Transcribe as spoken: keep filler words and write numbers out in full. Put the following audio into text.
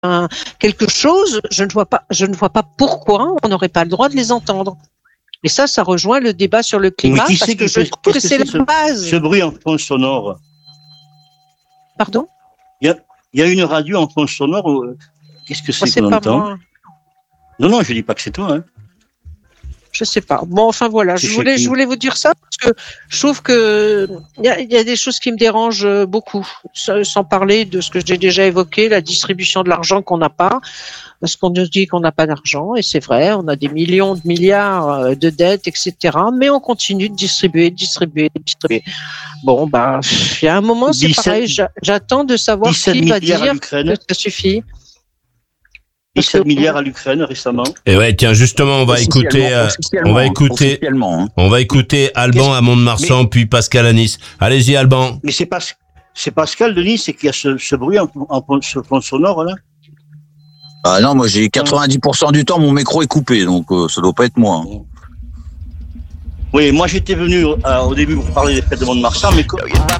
un, quelque chose, je ne vois pas, je ne vois pas pourquoi on n'aurait pas le droit de les entendre. Et ça, ça rejoint le débat sur le climat, Mais qui parce c'est que qui je fait- trouve que qu'est-ce c'est que la c'est ce- base. Ce bruit en fond sonore. Pardon? Il y a, il y a une radio en fond sonore. euh, Qu'est-ce que Moi, c'est c'est qu'on pas entend? moi. Non, non, je dis pas que c'est toi. Hein. Je sais pas. Bon, enfin voilà, C'est je voulais, chez qui? je voulais vous dire ça parce que je trouve que il y a, il y a des choses qui me dérangent euh, beaucoup, sans sans parler de ce que j'ai déjà évoqué, la distribution de l'argent qu'on n'a pas, parce qu'on nous dit qu'on n'a pas d'argent, et c'est vrai, on a des millions de milliards euh, de dettes, et cetera. Mais on continue de distribuer, distribuer, distribuer. Bon, bah, il y a un moment, c'est dix-sept pareil. j'a- J'attends de savoir dix-sept qui va milliards à dire l'Ukraine. que ça suffit. Parce dix-sept que- milliards à l'Ukraine récemment. Et ouais, tiens, justement, on va écouter, euh, on va écouter, Officiellement, hein. on va écouter Alban à Mont-de-Marsan, puis Pascal à Nice. Allez-y, Alban. Mais c'est pas, c'est Pascal Denis, c'est qu'il y a ce, ce bruit en, en, en- ce fond sonore là. Ah non, moi j'ai quatre-vingt-dix pour cent du temps, mon micro est coupé, donc euh, ça doit pas être moi. hein. Oui, moi j'étais venu euh, au début pour parler des fêtes de Mont-de-Marsan, mais co-